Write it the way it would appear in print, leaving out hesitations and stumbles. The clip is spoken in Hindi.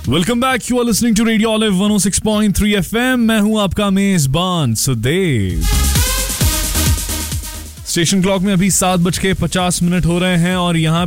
Welcome back, you are listening to radio olive 106.3 FM। मैं हूं आपका मेजबान सुदेव। स्टेशन क्लॉक में अभी 7:50 हो रहे हैं और यहाँ